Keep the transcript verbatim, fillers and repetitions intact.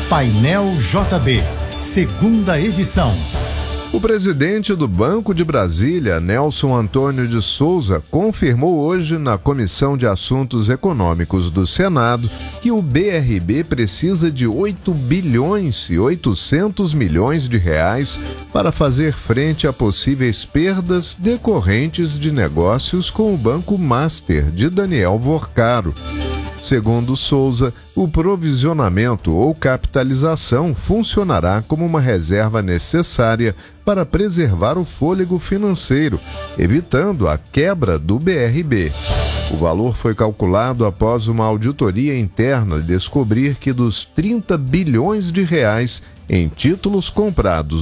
Painel J B, segunda edição. O presidente do Banco de Brasília, Nelson Antônio de Souza, confirmou hoje na Comissão de Assuntos Econômicos do Senado que o B R B precisa de oito bilhões e oitocentos milhões de reais para fazer frente a possíveis perdas decorrentes de negócios com o Banco Master de Daniel Vorcaro. Segundo Souza, o provisionamento ou capitalização funcionará como uma reserva necessária para preservar o fôlego financeiro, evitando a quebra do B R B. O valor foi calculado após uma auditoria interna descobrir que dos trinta bilhões de reais em títulos comprados